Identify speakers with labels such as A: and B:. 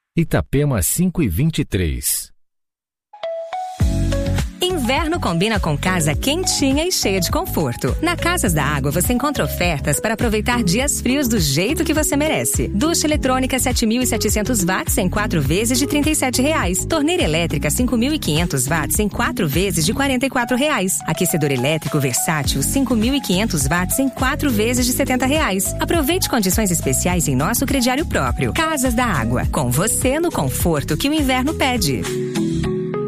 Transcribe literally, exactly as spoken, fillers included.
A: Itapema cinco e vinte e três.
B: Inverno combina com casa quentinha e cheia de conforto. Na Casas da Água você encontra ofertas para aproveitar dias frios do jeito que você merece. Ducha eletrônica sete mil e setecentos watts em quatro vezes de trinta e sete reais. Torneira elétrica cinco mil e quinhentos watts em quatro vezes de quarenta e quatro reais. Aquecedor elétrico versátil cinco mil e quinhentos watts em quatro vezes de setenta reais. Aproveite condições especiais em nosso crediário próprio. Casas da Água, com você no conforto que o inverno pede.